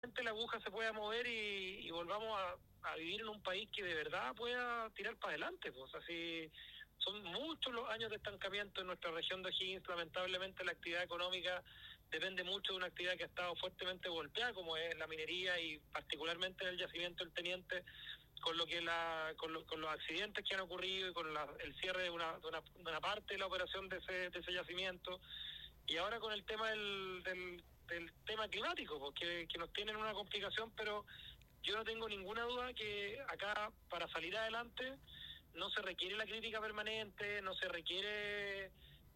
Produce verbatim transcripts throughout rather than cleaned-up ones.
la aguja se pueda mover y, y volvamos a, a vivir en un país que de verdad pueda tirar para adelante. Pues así son muchos los años de estancamiento en nuestra región de O'Higgins. Lamentablemente la actividad económica depende mucho de una actividad que ha estado fuertemente golpeada, como es la minería y particularmente en el yacimiento del Teniente, con lo que la con, lo, con los accidentes que han ocurrido y con la, el cierre de una, de, una, de una parte de la operación de ese, de ese yacimiento. Y ahora con el tema del, del, del tema climático, porque que nos tienen una complicación, pero yo no tengo ninguna duda que acá para salir adelante no se requiere la crítica permanente, no se requiere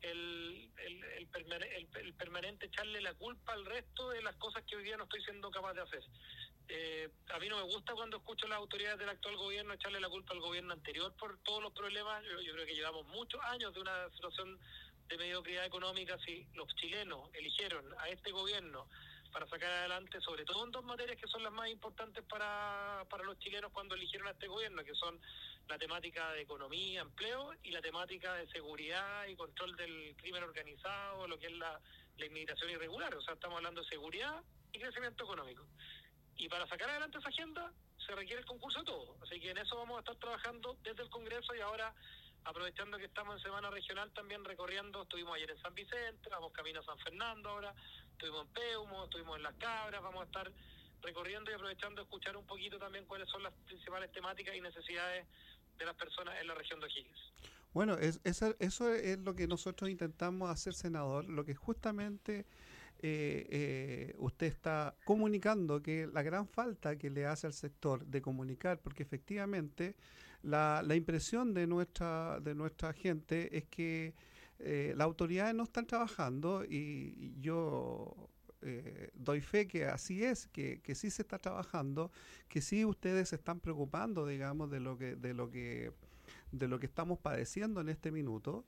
el, el, el, el, el permanente echarle la culpa al resto de las cosas que hoy día no estoy siendo capaz de hacer. Eh, a mí no me gusta cuando escucho a las autoridades del actual gobierno echarle la culpa al gobierno anterior por todos los problemas. Yo, yo creo que llevamos muchos años de una situación de mediocridad económica. Si los chilenos eligieron a este gobierno para sacar adelante, sobre todo en dos materias que son las más importantes para, para los chilenos cuando eligieron a este gobierno, que son la temática de economía, empleo y la temática de seguridad y control del crimen organizado, lo que es la, la inmigración irregular. O sea, estamos hablando de seguridad y crecimiento económico. Y para sacar adelante esa agenda se requiere el concurso de todos. Así que en eso vamos a estar trabajando desde el Congreso y ahora, aprovechando que estamos en Semana Regional, también recorriendo. Estuvimos ayer en San Vicente, vamos camino a San Fernando ahora, estuvimos en Peumo, estuvimos en Las Cabras, vamos a estar recorriendo y aprovechando de escuchar un poquito también cuáles son las principales temáticas y necesidades de las personas en la región de O'Higgins. Bueno, es, eso, eso es lo que nosotros intentamos hacer, senador, lo que justamente eh, eh, usted está comunicando, que la gran falta que le hace al sector de comunicar, porque efectivamente la, la impresión de nuestra, de nuestra gente es que eh, las autoridades no están trabajando y, y yo eh, doy fe que así es, que, que sí se está trabajando, que sí ustedes se están preocupando, digamos, de lo que, de lo que de lo que estamos padeciendo en este minuto,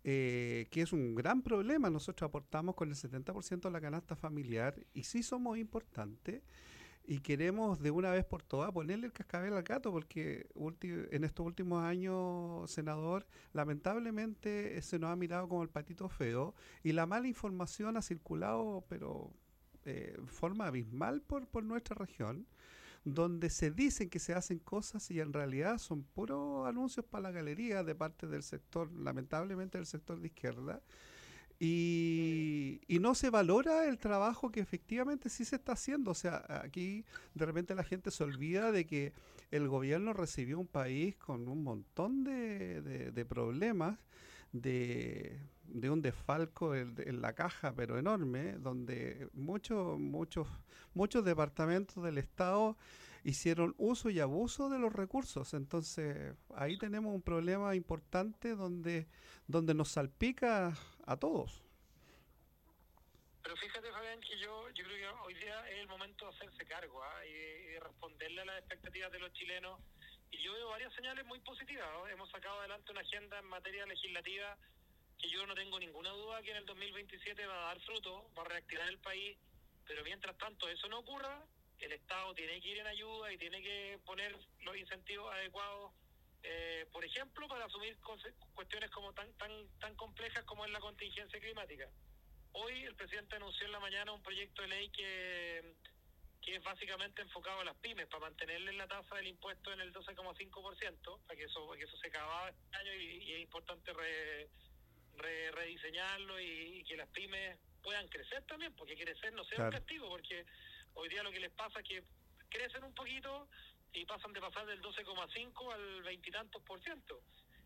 eh, que es un gran problema. Nosotros aportamos con el setenta por ciento de la canasta familiar y sí somos importantes y queremos de una vez por todas ponerle el cascabel al gato porque ulti- en estos últimos años, senador, lamentablemente se nos ha mirado como el patito feo y la mala información ha circulado, pero eh, forma abismal por, por nuestra región, donde se dicen que se hacen cosas y en realidad son puros anuncios para la galería de parte del sector, lamentablemente del sector de izquierda, y, y no se valora el trabajo que efectivamente sí se está haciendo. O sea, aquí de repente la gente se olvida de que el gobierno recibió un país con un montón de, de, de problemas, de, de un desfalco en, en la caja, pero enorme, donde muchos, muchos, muchos departamentos del Estado hicieron uso y abuso de los recursos. Entonces, ahí tenemos un problema importante donde, donde nos salpica a todos. Pero fíjate, Fabián, que yo, yo creo que hoy día es el momento de hacerse cargo ¿eh? y, de, y de responderle a las expectativas de los chilenos. Y yo veo varias señales muy positivas. ¿no? Hemos sacado adelante una agenda en materia legislativa que yo no tengo ninguna duda que en el dos mil veintisiete va a dar fruto, va a reactivar el país. Pero mientras tanto eso no ocurra, el Estado tiene que ir en ayuda y tiene que poner los incentivos adecuados. Eh, por ejemplo, para asumir cuestiones como tan tan tan complejas como es la contingencia climática. Hoy el presidente anunció en la mañana un proyecto de ley que, que es básicamente enfocado a las pymes, para mantenerles la tasa del impuesto en el doce coma cinco por ciento, para que eso, que eso se acababa este año y, y es importante re, re, rediseñarlo y, y que las pymes puedan crecer también, porque crecer no sea un Claro. castigo, porque hoy día lo que les pasa es que crecen un poquito y pasan de pasar del doce coma cinco al veintitantos por ciento.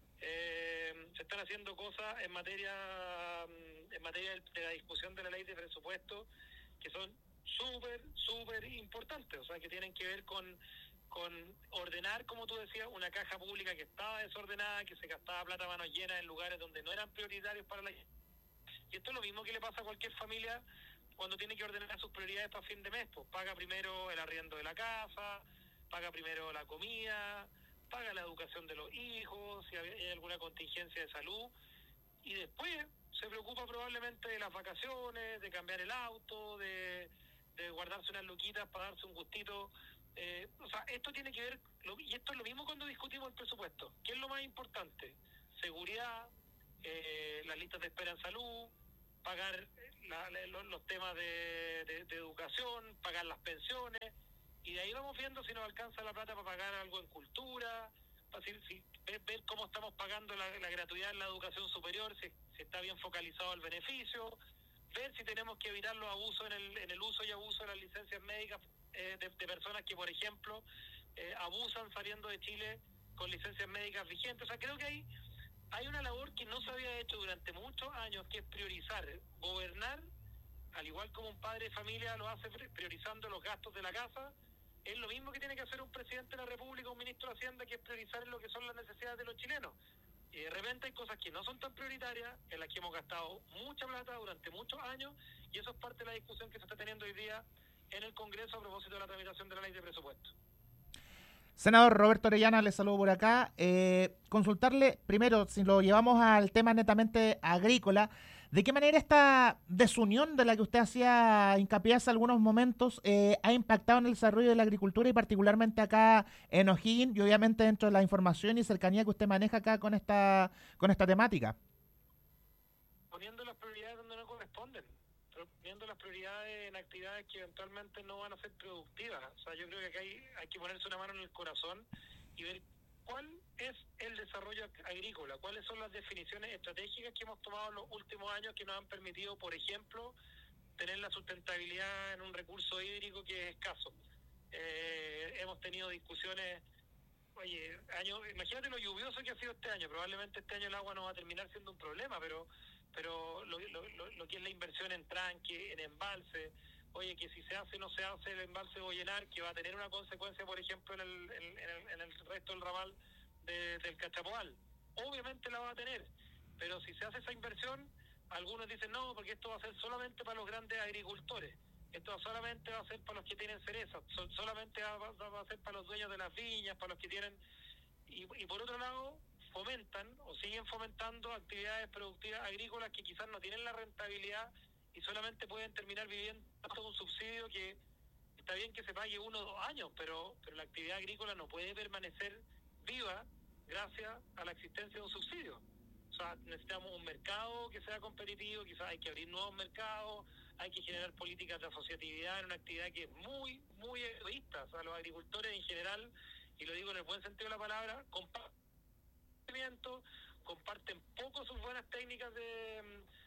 Eh, se están haciendo cosas en materia en materia de la discusión de la ley de presupuesto que son súper, súper importantes, o sea, que tienen que ver con, con ordenar, como tú decías, una caja pública que estaba desordenada, que se gastaba plata a manos llenas en lugares donde no eran prioritarios para la gente. Y esto es lo mismo que le pasa a cualquier familia cuando tiene que ordenar sus prioridades para fin de mes, pues paga primero el arriendo de la casa, paga primero la comida, paga la educación de los hijos, si hay alguna contingencia de salud, y después se preocupa probablemente de las vacaciones, de cambiar el auto, de, de guardarse unas luquitas para darse un gustito. Eh, o sea, esto tiene que ver, y esto es lo mismo cuando discutimos el presupuesto. ¿Qué es lo más importante? Seguridad, eh, las listas de espera en salud, pagar la, la, los, los temas de, de, de educación, pagar las pensiones, y de ahí vamos viendo si nos alcanza la plata para pagar algo en cultura, para si, si, ver, ver cómo estamos pagando la, la gratuidad en la educación superior, si, si está bien focalizado el beneficio, ver si tenemos que evitar los abusos en el, en el uso y abuso de las licencias médicas eh, de, de personas que, por ejemplo, eh, abusan saliendo de Chile con licencias médicas vigentes. O sea, creo que hay, hay una labor que no se había hecho durante muchos años, que es priorizar, gobernar, al igual como un padre de familia lo hace priorizando los gastos de la casa. Es lo mismo que tiene que hacer un presidente de la República, un ministro de Hacienda, que es priorizar lo que son las necesidades de los chilenos. Y de repente hay cosas que no son tan prioritarias, en las que hemos gastado mucha plata durante muchos años, y eso es parte de la discusión que se está teniendo hoy día en el Congreso a propósito de la tramitación de la ley de presupuesto. Senador Roberto Orellana, le saludo por acá. Eh, consultarle, primero, si lo llevamos al tema netamente agrícola, ¿de qué manera esta desunión de la que usted hacía hincapié hace algunos momentos eh, ha impactado en el desarrollo de la agricultura y particularmente acá en O'Higgins y obviamente dentro de la información y cercanía que usted maneja acá con esta, con esta temática? Poniendo las prioridades donde no corresponden, poniendo las prioridades en actividades que eventualmente no van a ser productivas. O sea, yo creo que acá hay, hay que ponerse una mano en el corazón y ver cuál es el desarrollo agrícola, cuáles son las definiciones estratégicas que hemos tomado en los últimos años que nos han permitido, por ejemplo, tener la sustentabilidad en un recurso hídrico que es escaso. Eh, hemos tenido discusiones, oye, año, imagínate lo lluvioso que ha sido este año, probablemente este año el agua no va a terminar siendo un problema, pero pero lo, lo, lo, lo que es la inversión en tranque, en embalse, oye, que si se hace o no se hace el embalse Bollenar, que va a tener una consecuencia, por ejemplo, en el, en, en el, en el resto del ramal de, del Cachapoal. Obviamente la va a tener, pero si se hace esa inversión, algunos dicen no, porque esto va a ser solamente para los grandes agricultores, esto solamente va a ser para los que tienen cerezas, solamente va, va, va a ser para los dueños de las viñas, para los que tienen... Y, y por otro lado, fomentan o siguen fomentando actividades productivas agrícolas que quizás no tienen la rentabilidad y solamente pueden terminar viviendo todo un subsidio que está bien que se pague uno o dos años, pero, pero la actividad agrícola no puede permanecer viva gracias a la existencia de un subsidio. O sea, necesitamos un mercado que sea competitivo, quizás hay que abrir nuevos mercados, hay que generar políticas de asociatividad en una actividad que es muy, muy egoísta. O sea, los agricultores en general, y lo digo en el buen sentido de la palabra, comparten comparten poco sus buenas técnicas de,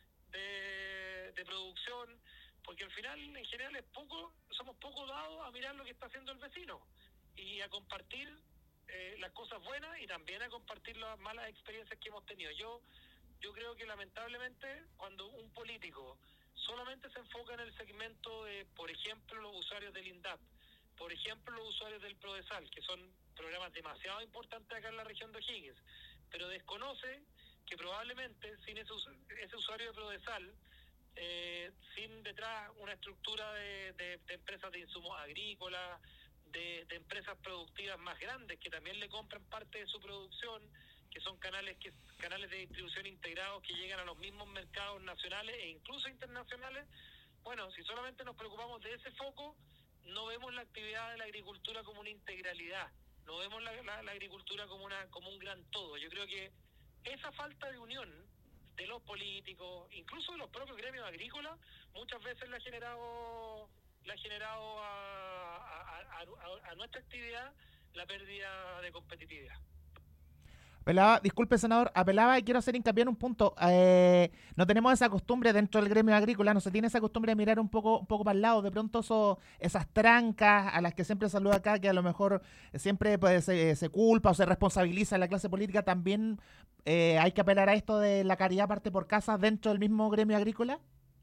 de, de producción, porque al final en general es poco, somos poco dados a mirar lo que está haciendo el vecino y a compartir eh, las cosas buenas y también a compartir las malas experiencias que hemos tenido. Yo, yo creo que lamentablemente cuando un político solamente se enfoca en el segmento de, por ejemplo, los usuarios del INDAP, por ejemplo, los usuarios del PRODESAL, que son programas demasiado importantes acá en la región de O'Higgins, pero desconoce que probablemente sin ese, ese usuario de PRODESAL, eh, sin detrás una estructura de, de, de empresas de insumos agrícolas, de, de empresas productivas más grandes que también le compran parte de su producción, que son canales que canales de distribución integrados que llegan a los mismos mercados nacionales e incluso internacionales. Bueno, si solamente nos preocupamos de ese foco, no vemos la actividad de la agricultura como una integralidad, no vemos la, la, la agricultura como una como un gran todo. Yo creo que esa falta de unión de los políticos, incluso de los propios gremios agrícolas, muchas veces le ha generado, le ha generado a, a, a, a, a nuestra actividad la pérdida de competitividad. Apelaba, disculpe senador, apelaba y quiero hacer hincapié en un punto. Eh, no tenemos esa costumbre dentro del gremio agrícola, no se tiene esa costumbre de mirar un poco, un poco para el lado. De pronto eso, esas trancas a las que siempre saluda acá, que a lo mejor siempre pues, se, se culpa o se responsabiliza a la clase política, también eh, hay que apelar a esto de la caridad parte por casa dentro del mismo gremio agrícola.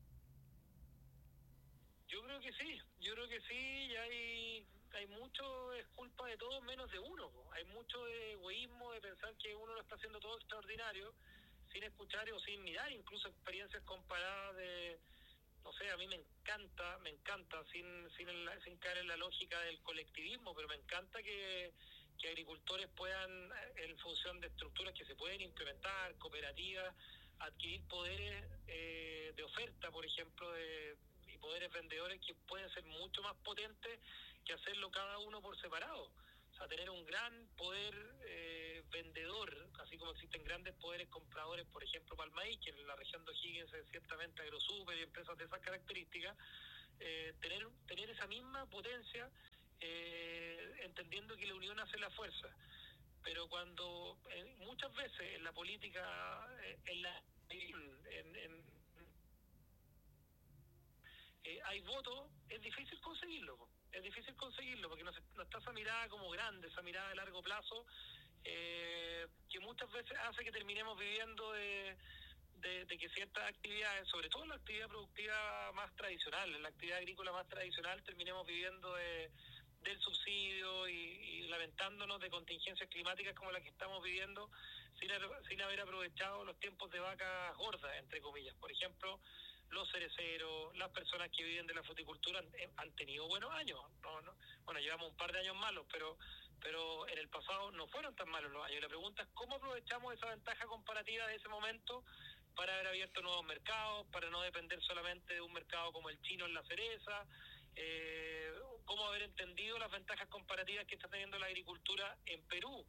Yo creo que sí, yo creo que sí, y hay, hay mucho, es culpa de todos menos de uno. Hay mucho de egoísmo, de pensar que uno lo está haciendo todo extraordinario, sin escuchar o sin mirar, incluso experiencias comparadas de, no sé, a mí me encanta, me encanta, sin sin, el, sin caer en la lógica del colectivismo, pero me encanta que, que agricultores puedan, en función de estructuras que se pueden implementar, cooperativas, adquirir poderes eh, de oferta, por ejemplo, de, y poderes vendedores que pueden ser mucho más potentes que hacerlo cada uno por separado. a tener un gran poder eh, vendedor, así como existen grandes poderes compradores, por ejemplo, para el maíz, que en la región de O'Higgins es ciertamente AgroSuper y empresas de esas características, eh, tener, tener esa misma potencia, eh, entendiendo que la unión hace la fuerza. Pero cuando eh, muchas veces en la política, eh, en la en, en, eh, hay votos, es difícil conseguirlo, po. Es difícil conseguirlo porque no, se, no está esa mirada como grande, esa mirada de largo plazo, eh, que muchas veces hace que terminemos viviendo de, de, de que ciertas actividades, sobre todo la actividad productiva más tradicional, en la actividad agrícola más tradicional, terminemos viviendo de, del subsidio y, y lamentándonos de contingencias climáticas como la que estamos viviendo, sin, sin haber aprovechado los tiempos de vacas gordas, entre comillas. Por ejemplo, los cereceros, las personas que viven de la fruticultura han, han tenido buenos años. No, no, bueno, llevamos un par de años malos, pero pero en el pasado no fueron tan malos los años. Y la pregunta es cómo aprovechamos esa ventaja comparativa de ese momento para haber abierto nuevos mercados, para no depender solamente de un mercado como el chino en la cereza, eh, cómo haber entendido las ventajas comparativas que está teniendo la agricultura en Perú,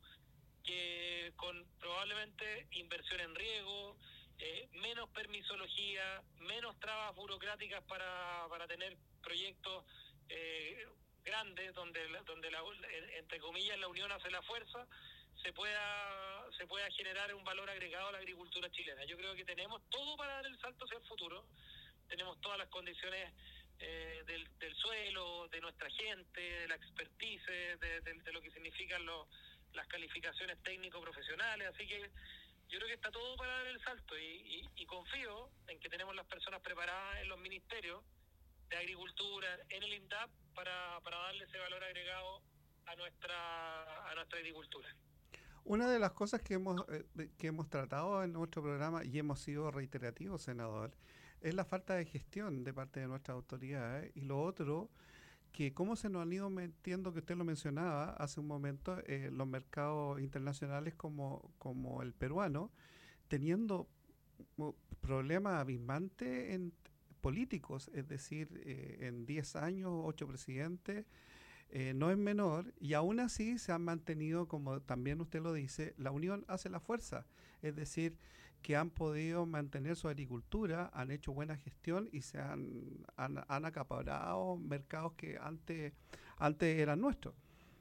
que con probablemente inversión en riego, eh, menos permisología, menos trabas burocráticas para, para tener proyectos eh, grandes donde, donde la, entre comillas la unión hace la fuerza, se pueda se pueda generar un valor agregado a la agricultura chilena. Yo creo que tenemos todo para dar el salto hacia el futuro, tenemos todas las condiciones eh, del, del suelo, de nuestra gente, de la expertise, de, de, de lo que significan los las calificaciones técnico-profesionales, así que yo creo que está todo para dar el salto y, y, y confío en que tenemos las personas preparadas en los ministerios de Agricultura, en el INDAP, para, para darle ese valor agregado a nuestra a nuestra agricultura. Una de las cosas que hemos eh, que hemos tratado en nuestro programa y hemos sido reiterativos, senador, es la falta de gestión de parte de nuestras autoridades, y lo otro, que cómo se nos han ido metiendo, que usted lo mencionaba hace un momento, eh, los mercados internacionales como, como el peruano, teniendo uh, problemas abismantes en políticos, es decir, eh, en diez años, ocho presidentes, eh, no es menor, y aún así se han mantenido, como también usted lo dice, la unión hace la fuerza, es decir, que han podido mantener su agricultura, han hecho buena gestión y se han, han, han acaparado mercados que antes, antes eran nuestros.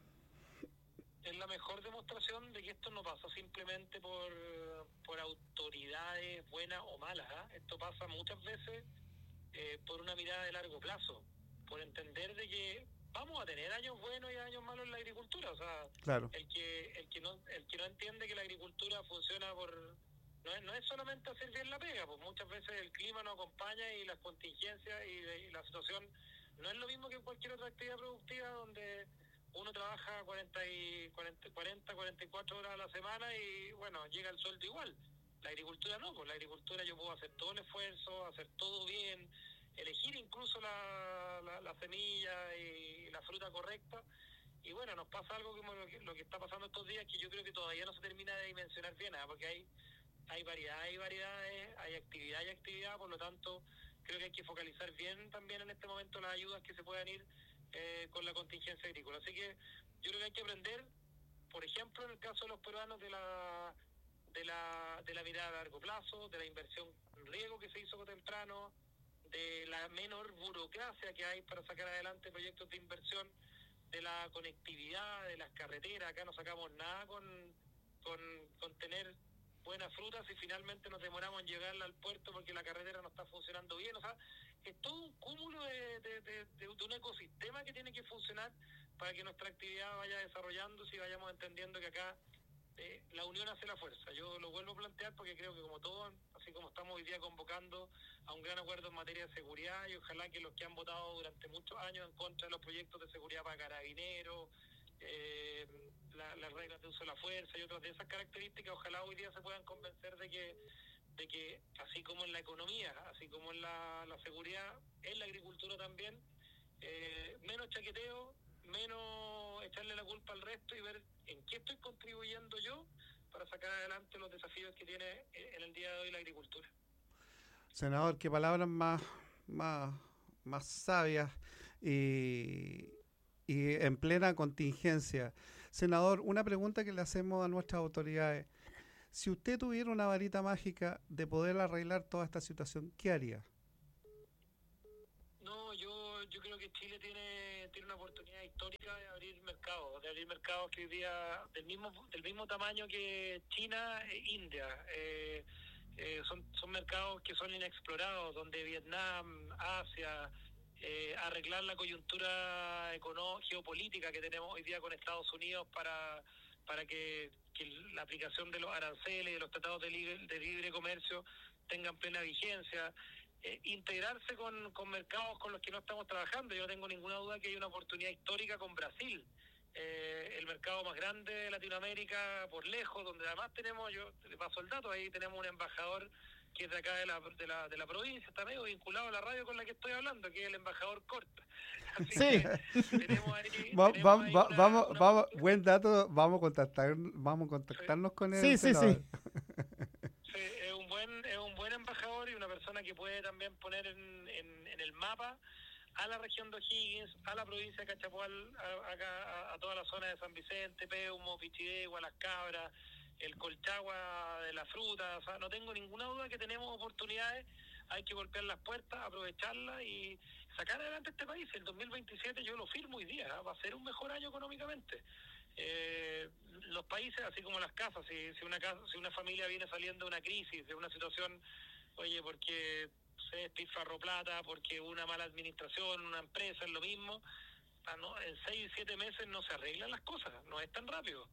Es la mejor demostración de que esto no pasa simplemente por, por autoridades buenas o malas, ¿eh? Esto pasa muchas veces eh, por una mirada de largo plazo, por entender de que vamos a tener años buenos y años malos en la agricultura. O sea, claro. el que el que no el que no entiende que la agricultura funciona por no es, no es solamente hacer bien la pega, pues muchas veces el clima no acompaña y las contingencias y, y la situación no es lo mismo que en cualquier otra actividad productiva donde uno trabaja cuarenta, y, cuarenta, cuarenta, cuarenta y cuatro horas a la semana y bueno, llega el sueldo igual. La agricultura no, pues la agricultura yo puedo hacer todo el esfuerzo, hacer todo bien, elegir incluso la, la, la semilla y la fruta correcta. Y bueno, nos pasa algo como lo que, lo que está pasando estos días, que yo creo que todavía no se termina de dimensionar bien, ¿eh? Porque hay hay variedades y variedades, hay actividad y actividad, por lo tanto creo que hay que focalizar bien también en este momento las ayudas que se puedan ir eh, con la contingencia agrícola. Así que yo creo que hay que aprender, por ejemplo, en el caso de los peruanos, de la de la de la mirada a largo plazo, de la inversión en riego que se hizo temprano, de la menor burocracia que hay para sacar adelante proyectos de inversión, de la conectividad, de las carreteras. Acá no sacamos nada con, con, con tener buenas frutas y finalmente nos demoramos en llegar al puerto porque la carretera no está funcionando bien. O sea, es todo un cúmulo de, de, de, de, de un ecosistema que tiene que funcionar para que nuestra actividad vaya desarrollándose y vayamos entendiendo que acá eh, la unión hace la fuerza. Yo lo vuelvo a plantear porque creo que como todos, así como estamos hoy día convocando a un gran acuerdo en materia de seguridad, y ojalá que los que han votado durante muchos años en contra de los proyectos de seguridad para carabineros, eh, la, las reglas de uso de la fuerza y otras de esas características, ojalá hoy día se puedan convencer de que de que así como en la economía, así como en la, la seguridad, en la agricultura también, eh, menos chaqueteo, menos echarle la culpa al resto y ver en qué estoy contribuyendo yo para sacar adelante los desafíos que tiene en el día de hoy la agricultura. Senador, qué palabras más, más, más sabias y, y en plena contingencia. Senador, una pregunta que le hacemos a nuestras autoridades. Si usted tuviera una varita mágica de poder arreglar toda esta situación, ¿qué haría? No, yo yo creo que Chile tiene tiene una oportunidad histórica de abrir mercados, de abrir mercados que hoy día del mismo del mismo tamaño que China e India. Eh, eh, son son mercados que son inexplorados, donde Vietnam, Asia, eh, arreglar la coyuntura económica, geopolítica que tenemos hoy día con Estados Unidos para para que, que la aplicación de los aranceles, de los tratados de libre, de libre comercio tengan plena vigencia. Eh, integrarse con, con mercados con los que no estamos trabajando. Yo no tengo ninguna duda que hay una oportunidad histórica con Brasil, eh, el mercado más grande de Latinoamérica por lejos, donde además tenemos, yo le paso el dato, ahí tenemos un embajador que es de acá de la, de la, de la provincia, está medio vinculado a la radio con la que estoy hablando, que es el embajador Corta. Así sí. que tenemos ahí, Va, tenemos va, ahí va, una, vamos, una vamos, buen dato, vamos a contactar, vamos a contactarnos con Sí, el sí, senador. sí. Sí, es un buen es un buen embajador y una persona que puede también poner en, en, en el mapa a la región de O'Higgins, a la provincia de Cachapoal, a, acá, a, a toda la zona de San Vicente, Peumo, Pichidegua, Las Cabras, el Colchagua de la fruta. O sea, no tengo ninguna duda que tenemos oportunidades, hay que golpear las puertas, aprovecharlas y sacar adelante este país. El dos mil veintisiete yo lo firmo hoy día, ¿eh? Va a ser un mejor año económicamente. Eh, los países, así como las casas, si, si una casa, si una familia viene saliendo de una crisis, de una situación, oye, porque se despilfarró plata, porque una mala administración, una empresa, es lo mismo, ah, no, en seis, siete meses no se arreglan las cosas, no es tan rápido.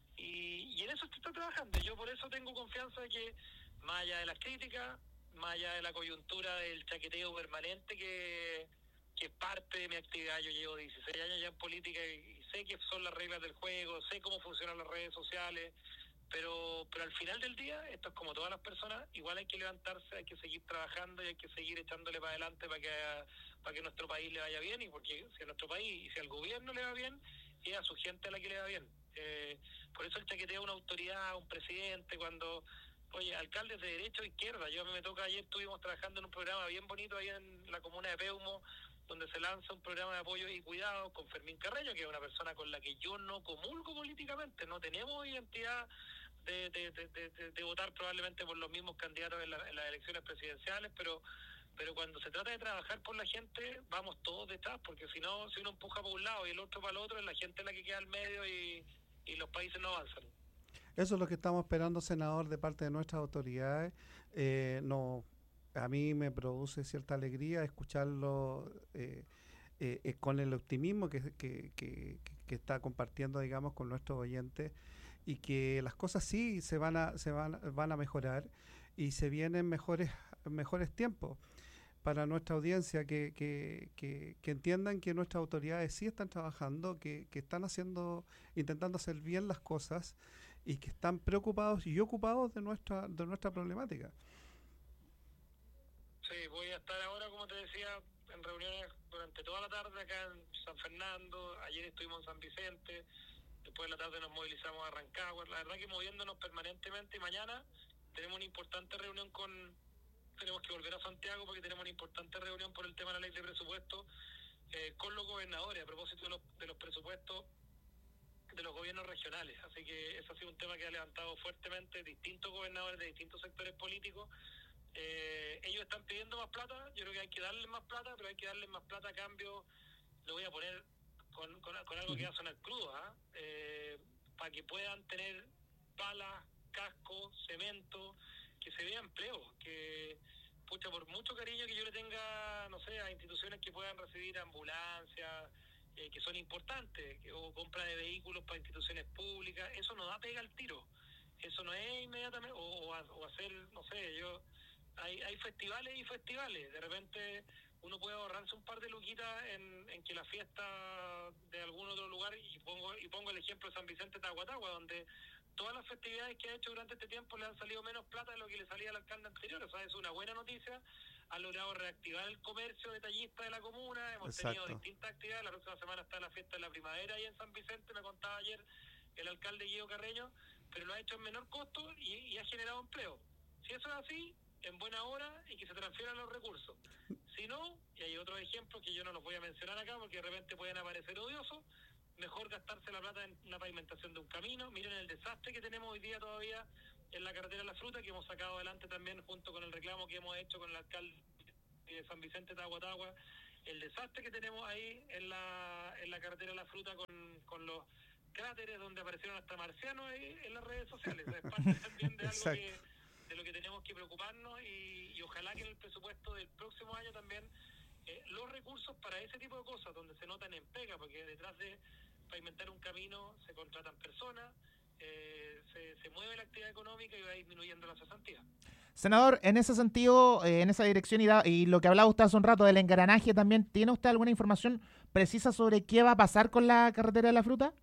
Y, y en eso se está trabajando. Yo por eso tengo confianza de que, más allá de las críticas, más allá de la coyuntura del chaqueteo permanente que que es parte de mi actividad. Yo llevo dieciséis años ya en política y sé qué son las reglas del juego, sé cómo funcionan las redes sociales, pero pero al final del día, esto es como todas las personas, igual hay que levantarse, hay que seguir trabajando y hay que seguir echándole para adelante para que para que nuestro país le vaya bien, y porque si a nuestro país y si al gobierno le va bien, es a su gente a la que le va bien. Eh, por eso el chaqueteo a una autoridad, a un presidente, cuando... Oye, alcaldes de derecha o izquierda, yo a mí me toca, ayer estuvimos trabajando en un programa bien bonito ahí en la comuna de Peumo, donde se lanza un programa de apoyo y cuidado con Fermín Carreño, que es una persona con la que yo no comulgo políticamente, no tenemos identidad de, de, de, de, de votar probablemente por los mismos candidatos en, la, en las elecciones presidenciales, pero pero cuando se trata de trabajar por la gente, vamos todos detrás, porque si no, si uno empuja para un lado y el otro para el otro, es la gente la que queda al medio y, y los países no avanzan. Eso es lo que estamos esperando, senador, de parte de nuestras autoridades. Eh, no, a mí me produce cierta alegría escucharlo eh, eh, eh, con el optimismo que, que, que, que está compartiendo, digamos, con nuestros oyentes, y que las cosas sí se van a se van, van a mejorar y se vienen mejores mejores tiempos para nuestra audiencia, que, que, que, que entiendan que nuestras autoridades sí están trabajando, que, que están haciendo, intentando hacer bien las cosas y que están preocupados y ocupados de nuestra de nuestra problemática. Sí, voy a estar ahora, como te decía, en reuniones durante toda la tarde acá en San Fernando. Ayer estuvimos en San Vicente, después de la tarde nos movilizamos a Rancagua. La verdad que moviéndonos permanentemente, y mañana tenemos una importante reunión con... Tenemos que volver a Santiago porque tenemos una importante reunión por el tema de la ley de presupuesto eh, con los gobernadores a propósito de los, de los presupuestos de los gobiernos regionales. Así que ese ha sido un tema que ha levantado fuertemente distintos gobernadores de distintos sectores políticos. Eh, ellos están pidiendo más plata, yo creo que hay que darles más plata, pero hay que darles más plata a cambio, lo voy a poner con, con, con algo que va a sonar crudo, ¿eh? Eh, para que puedan tener palas, casco, cemento, que se vea empleo, que pucha, por mucho cariño que yo le tenga, no sé, a instituciones que puedan recibir ambulancias, eh, que son importantes, que, o compra de vehículos para instituciones públicas, eso no da pega al tiro, eso no es inmediatamente, o, o, o hacer, no sé, yo... Hay, hay festivales y festivales. De repente uno puede ahorrarse un par de luquitas en, en que la fiesta de algún otro lugar, y pongo y pongo el ejemplo de San Vicente Tahuatahua, donde todas las festividades que ha hecho durante este tiempo le han salido menos plata de lo que le salía al alcalde anterior. O sea, es una buena noticia. Ha logrado reactivar el comercio detallista de la comuna. Hemos Exacto. tenido distintas actividades. La próxima semana está la fiesta de la primavera ahí en San Vicente, me contaba ayer el alcalde Guido Carreño, pero lo ha hecho en menor costo y, y ha generado empleo. Si eso es así, en buena hora, y que se transfieran los recursos. Si no, y hay otros ejemplos que yo no los voy a mencionar acá porque de repente pueden aparecer odiosos, mejor gastarse la plata en una pavimentación de un camino. Miren el desastre que tenemos hoy día todavía en la carretera La Fruta, que hemos sacado adelante también junto con el reclamo que hemos hecho con el alcalde de San Vicente Tagua Tagua, el desastre que tenemos ahí en la en la carretera La Fruta con, con los cráteres donde aparecieron hasta marcianos ahí en las redes sociales. Es parte también de algo que, de lo que tenemos que preocuparnos y, y ojalá que en el presupuesto del próximo año también eh, los recursos para ese tipo de cosas donde se notan en pega, porque detrás de pavimentar un camino se contratan personas, eh, se, se mueve la actividad económica y va disminuyendo la cesantía. Senador, en ese sentido, eh, en esa dirección y, da, y lo que hablaba usted hace un rato del engranaje también, ¿tiene usted alguna información precisa sobre qué va a pasar con la carretera de La Fruta?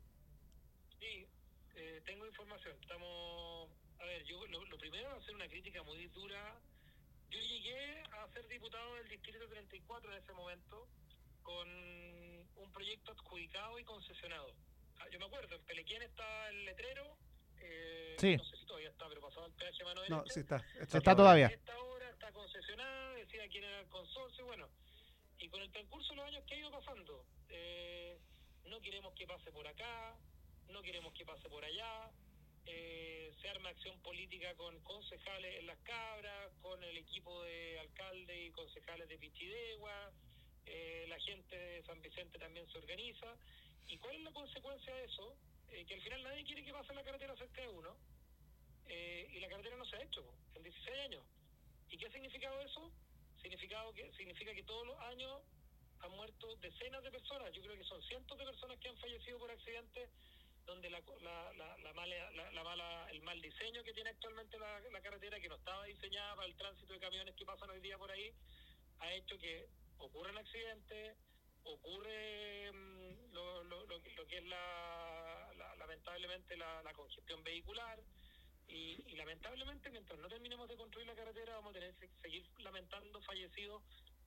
Sí, eh, tengo información. Estamos, a ver, yo lo, lo primero es hacer una crítica muy dura. Yo llegué a ser diputado del Distrito treinta y cuatro en ese momento con un proyecto adjudicado y concesionado. Ah, yo me acuerdo, en Pelequén está el letrero. Eh, sí. No sé si todavía está, pero pasaba el peaje a mano derecha. No, sí está. Está, está todavía. Esta obra está concesionada, decía quién era el consorcio, bueno. Y con el transcurso de los años que ha ido pasando, eh, no queremos que pase por acá, no queremos que pase por allá, eh, se arma acción política con concejales en Las Cabras, con el equipo de alcaldes y concejales de Pichidegua, eh, la gente de San Vicente también se organiza. ¿Y cuál es la consecuencia de eso? Eh, que al final nadie quiere que pase la carretera cerca de uno, eh, y la carretera no se ha hecho en dieciséis años. ¿Y qué ha significado eso? Significado que, significa que todos los años han muerto decenas de personas. Yo creo que son cientos de personas que han fallecido por accidentes, donde la, la, la, la mala, la, la mala, el mal diseño que tiene actualmente la, la carretera, que no estaba diseñada para el tránsito de camiones que pasan hoy día por ahí, ha hecho que ocurran accidentes, ocurre mmm, lo, lo, lo, lo que es la, la lamentablemente la, la congestión vehicular. Y, y lamentablemente, mientras no terminemos de construir la carretera, vamos a tener que seguir lamentando fallecidos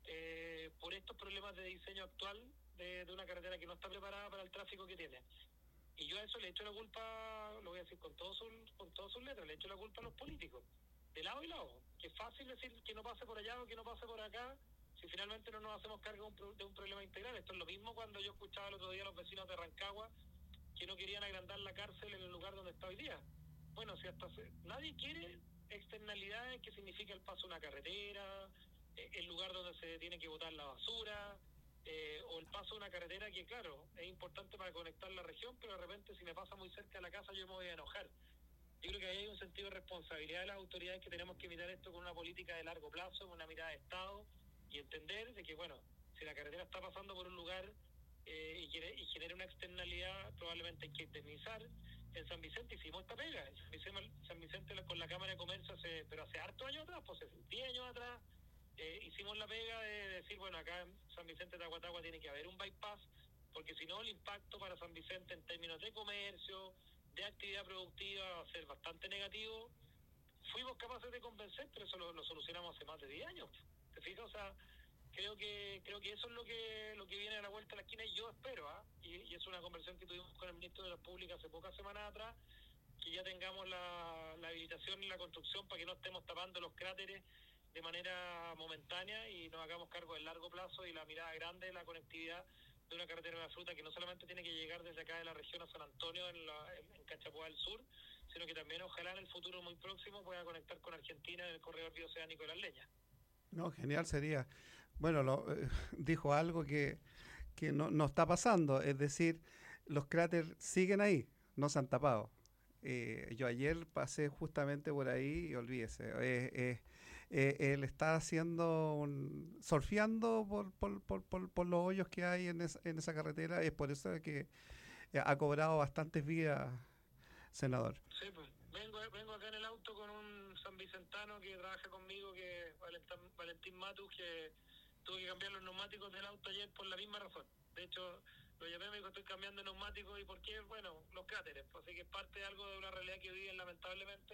eh, por estos problemas de diseño actual de, de una carretera que no está preparada para el tráfico que tiene. Y yo a eso le echo la culpa, lo voy a decir con todas sus con todas sus letras, le echo la culpa a los políticos, de lado y lado. Que es fácil decir que no pase por allá o que no pase por acá, si finalmente no nos hacemos cargo de un, de un problema integral. Esto es lo mismo cuando yo escuchaba el otro día a los vecinos de Rancagua que no querían agrandar la cárcel en el lugar donde está hoy día. Bueno, si hasta se, nadie quiere externalidades que significa el paso de una carretera, eh, el lugar donde se tiene que botar la basura, eh, o el paso de una carretera que, claro, es importante para conectar la región, pero de repente si me pasa muy cerca de la casa yo me voy a enojar. Yo creo que ahí hay un sentido de responsabilidad de las autoridades que tenemos que mirar esto con una política de largo plazo, con una mirada de Estado, y entender de que, bueno, si la carretera está pasando por un lugar eh, y, quiere, y genera una externalidad, probablemente hay que indemnizar. En San Vicente hicimos esta pega. En San Vicente, San Vicente con la Cámara de Comercio, hace, pero hace hartos años atrás, pues hace diez años atrás, eh, hicimos la pega de decir, bueno, acá en San Vicente de Tagua Tagua tiene que haber un bypass, porque si no el impacto para San Vicente en términos de comercio, de actividad productiva, va a ser bastante negativo. Fuimos capaces de convencer, pero eso lo, lo solucionamos hace más de diez años. ¿Te fijas? O sea, creo que creo que eso es lo que lo que viene a la vuelta de la esquina y yo espero, ¿ah? y, y es una conversación que tuvimos con el ministro de las Públicas hace pocas semanas atrás, que ya tengamos la, la habilitación y la construcción para que no estemos tapando los cráteres de manera momentánea y nos hagamos cargo del largo plazo y la mirada grande de la conectividad de una carretera de La Fruta que no solamente tiene que llegar desde acá de la región a San Antonio en, la, en, en Cachapoá del Sur, sino que también ojalá en el futuro muy próximo pueda conectar con Argentina en el corredor bioceánico de las Leñas. No, genial sería. Bueno, lo, eh, dijo algo que, que no, no está pasando, es decir, los cráteres siguen ahí, no se han tapado. Eh, yo ayer pasé justamente por ahí y olvídese, eh, eh, eh, él está haciendo, un, surfeando por, por, por, por, por los hoyos que hay en, es, en esa carretera, es por eso que ha cobrado bastantes vidas, senador. Sí, pues. Vengo, vengo acá en el auto con un sanvicentano que trabaja conmigo, que es Valentín, Valentín Matus, que tuve que cambiar los neumáticos del auto ayer por la misma razón. De hecho, lo llamé y me dijo, estoy cambiando neumáticos. ¿Y por qué? Bueno, los cráteres. Pues, así que es parte de algo de una realidad que viven lamentablemente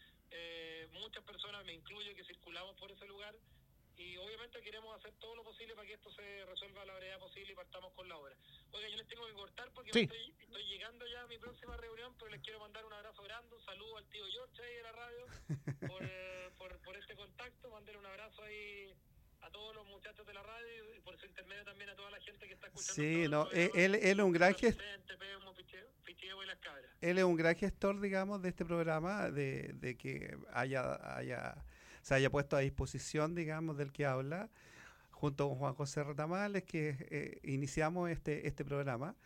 eh, muchas personas, me incluyo, que circulamos por ese lugar. Y obviamente queremos hacer todo lo posible para que esto se resuelva a la brevedad posible y partamos con la obra. Oiga, yo les tengo que cortar porque sí. estoy, estoy llegando ya a mi próxima reunión, pero les quiero mandar un abrazo grande, un saludo al tío George ahí de la radio por, por, por este contacto, mandarle un abrazo ahí a todos los muchachos de la radio y por su intermedio también a toda la gente que está escuchando. Sí, no, él, él es un gran gestor. Él es un gran gestor, digamos, de este programa, de, de que haya, haya, se haya puesto a disposición, digamos, del que habla, junto con Juan José Retamales, que eh, iniciamos este, este programa.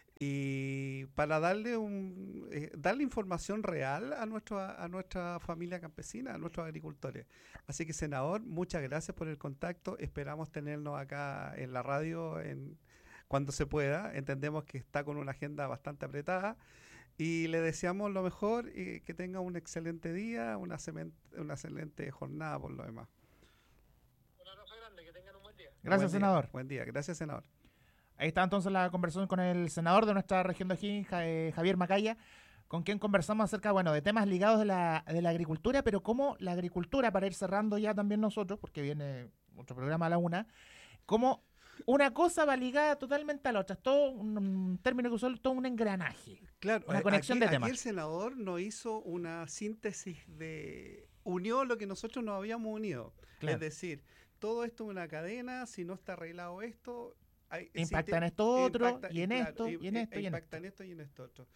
Y para darle un eh, darle información real a nuestro a nuestra familia campesina, a nuestros agricultores. Así que, senador, muchas gracias por el contacto. Esperamos tenernos acá en la radio en cuando se pueda. Entendemos que está con una agenda bastante apretada y le deseamos lo mejor y que tenga un excelente día, una, semen, una excelente jornada por lo demás. Un abrazo grande, que tengan un buen día. Gracias, buen día, senador. Buen día, gracias, senador. Ahí está entonces la conversación con el senador de nuestra región de O'Higgins, Javier Macaya, con quien conversamos acerca, bueno, de temas ligados de la, de la agricultura, pero cómo la agricultura, para ir cerrando ya también nosotros, porque viene otro programa a la una, cómo una cosa va ligada totalmente a la otra. Es todo un, un término que usó, todo un engranaje. Claro, una conexión aquí, de temas. Aquí el senador nos hizo una síntesis de... unió lo que nosotros nos habíamos unido. Claro. Es decir, todo esto es una cadena, si no está arreglado esto... Hay, impacta en esto otro, impacta, y en claro, esto, y en esto, y en impacta esto. en esto y en esto otro.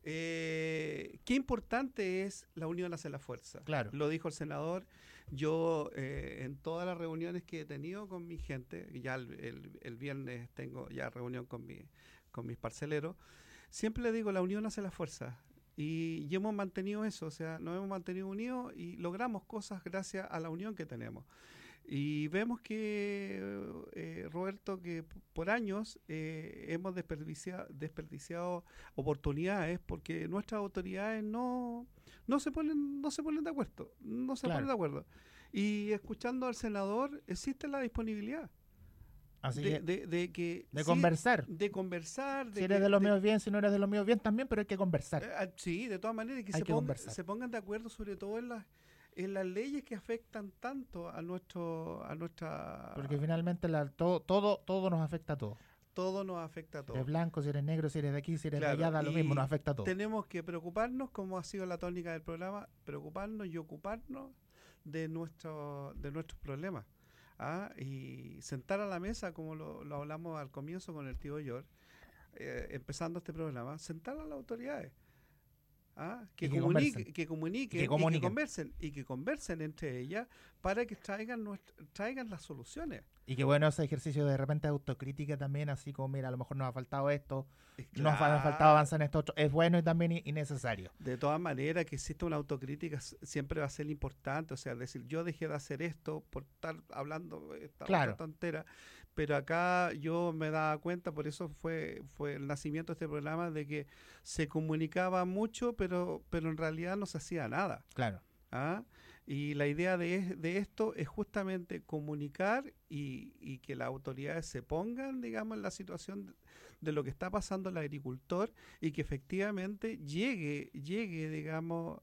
Eh, qué importante es la unión hace la fuerza. Claro. Lo dijo el senador. Yo eh, en todas las reuniones que he tenido con mi gente, ya el, el, el viernes tengo ya reunión con, mi, con mis parceleros, siempre le digo, la unión hace la fuerza. Y, y hemos mantenido eso, o sea, nos hemos mantenido unidos y logramos cosas gracias a la unión que tenemos. Y vemos que, eh, Roberto, que por años eh, hemos desperdiciado, desperdiciado oportunidades porque nuestras autoridades no, no se ponen no se ponen de acuerdo, no se claro. ponen de acuerdo. Y escuchando al senador, existe la disponibilidad. Así de, que de, de que de sí, conversar. De conversar. De si eres que, de los de, míos bien, si no eres de los míos bien también, pero hay que conversar. Eh, sí, de todas maneras, que, hay se, que ponga, se pongan de acuerdo sobre todo en las en las leyes que afectan tanto a nuestro a nuestra porque finalmente la, todo todo todo nos afecta a todos. Todo nos afecta a todos. Si eres blanco, si eres negro, si eres de aquí, si eres claro, de allá, da lo mismo, nos afecta a todos. Tenemos que preocuparnos, como ha sido la tónica del programa, preocuparnos y ocuparnos de nuestro de nuestros problemas. ¿Ah? Y sentar a la mesa, como lo, lo hablamos al comienzo con el tío George, eh, empezando este programa, sentar a las autoridades. ¿Ah? Que, que, comunique, que comuniquen y que, y que conversen y que conversen entre ellas para que traigan nuestra, traigan las soluciones. Y que bueno, ese ejercicio de repente de autocrítica también, así como mira, a lo mejor nos ha faltado esto, claro. nos ha faltado avanzar en esto otro, es bueno y también y, y necesario. De todas maneras, que exista una autocrítica siempre va a ser importante, o sea, decir, yo dejé de hacer esto por estar hablando esta claro. otra tontera, pero acá yo me daba cuenta, por eso fue fue el nacimiento de este programa, de que se comunicaba mucho, pero pero en realidad no se hacía nada. Claro. ¿Ah? Y la idea de, de esto es justamente comunicar y, y que las autoridades se pongan, digamos, en la situación de, de lo que está pasando el agricultor y que efectivamente llegue, llegue digamos,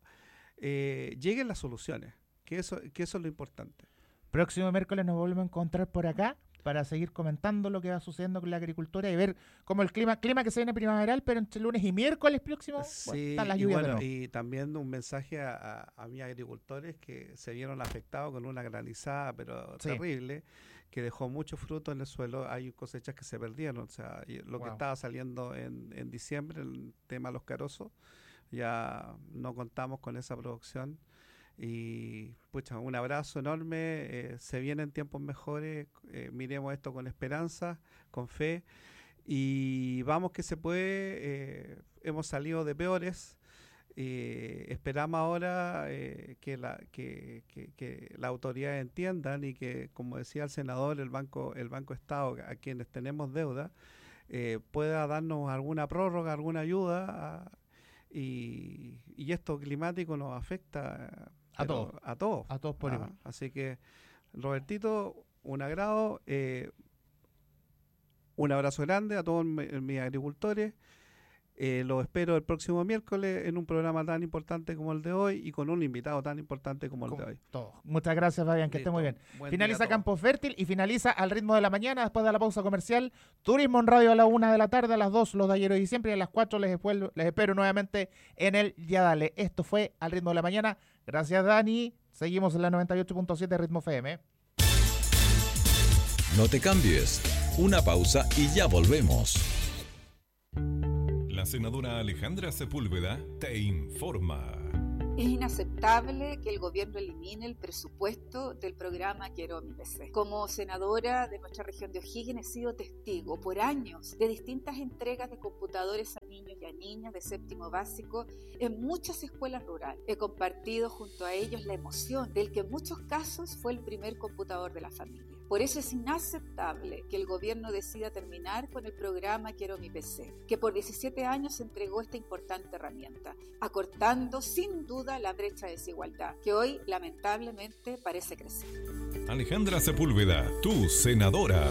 eh, lleguen las soluciones, que eso, que eso es lo importante. Próximo miércoles nos volvemos a encontrar por acá para seguir comentando lo que va sucediendo con la agricultura y ver cómo el clima, clima que se viene primaveral, pero entre lunes y miércoles próximo sí, bueno, están las y, lluvias. bueno, y también un mensaje a, a, a mis agricultores que se vieron afectados con una granizada, pero sí. terrible, que dejó mucho fruto en el suelo. Hay cosechas que se perdieron, o sea, lo wow. que estaba saliendo en, en diciembre, el tema de los carozos, ya no contamos con esa producción. Y pucha, un abrazo enorme, eh, se vienen tiempos mejores, eh, miremos esto con esperanza, con fe y vamos que se puede, eh, hemos salido de peores, eh, esperamos ahora eh, que, la, que, que, que las autoridades entiendan y que, como decía el senador, el Banco, el Banco Estado, a quienes tenemos deuda, eh, pueda darnos alguna prórroga, alguna ayuda a, y, y esto climático nos afecta a todos, a todos, a todos por igual. Ah, así que, Robertito, un agrado, eh, un abrazo grande a todos mis mi agricultores. Eh, los espero el próximo miércoles en un programa tan importante como el de hoy y con un invitado tan importante como el con de hoy. Todo. Muchas gracias, Fabián, que Listo. esté muy bien. Buen finaliza Campo Fértil y finaliza Al Ritmo de la Mañana después de la pausa comercial. Turismo en Radio a la una de la tarde, a las dos los de ayer y diciembre y a las cuatro les, espero, les espero nuevamente en el Ya Dale. Esto fue Al Ritmo de la Mañana. Gracias, Dani. Seguimos en la noventa y ocho punto siete Ritmo F M. No te cambies. Una pausa y ya volvemos. La senadora Alejandra Sepúlveda te informa. Es inaceptable que el gobierno elimine el presupuesto del programa Quiero mi P C. Como senadora de nuestra región de O'Higgins he sido testigo por años de distintas entregas de computadores a niños y a niñas de séptimo básico en muchas escuelas rurales. He compartido junto a ellos la emoción del que en muchos casos fue el primer computador de la familia. Por eso es inaceptable que el gobierno decida terminar con el programa Quiero mi P C, que por diecisiete años entregó esta importante herramienta, acortando sin duda la brecha de desigualdad, que hoy lamentablemente parece crecer. Alejandra Sepúlveda, tu senadora.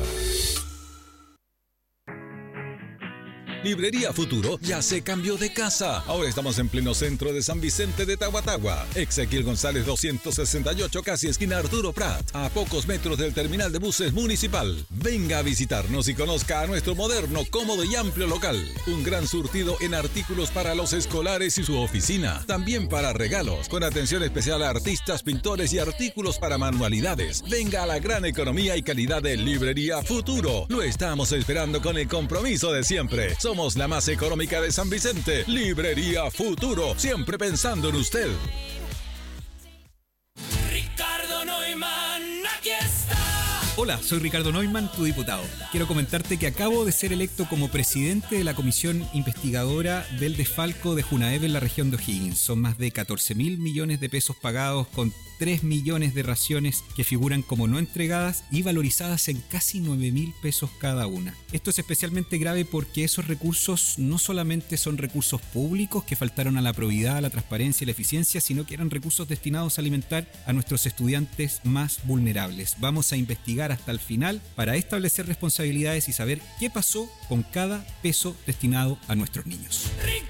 Librería Futuro ya se cambió de casa. Ahora estamos en pleno centro de San Vicente de Tahuatahua. Ezequiel González doscientos sesenta y ocho, casi esquina Arturo Prat, a pocos metros del terminal de buses municipal. Venga a visitarnos y conozca a nuestro moderno, cómodo y amplio local. Un gran surtido en artículos para los escolares y su oficina. También para regalos, con atención especial a artistas, pintores y artículos para manualidades. Venga a la gran economía y calidad de Librería Futuro. Lo estamos esperando con el compromiso de siempre. Somos la más económica de San Vicente. Librería Futuro, siempre pensando en usted. Ricardo Neumann, aquí está. Hola, soy Ricardo Neumann, tu diputado. Quiero comentarte que acabo de ser electo como presidente de la comisión investigadora del desfalco de Junaev en la región de O'Higgins. Son más de catorce mil millones de pesos pagados con tres millones de raciones que figuran como no entregadas y valorizadas en casi nueve mil pesos cada una. Esto es especialmente grave porque esos recursos no solamente son recursos públicos que faltaron a la probidad, a la transparencia y la eficiencia, sino que eran recursos destinados a alimentar a nuestros estudiantes más vulnerables. Vamos a investigar hasta el final para establecer responsabilidades y saber qué pasó con cada peso destinado a nuestros niños.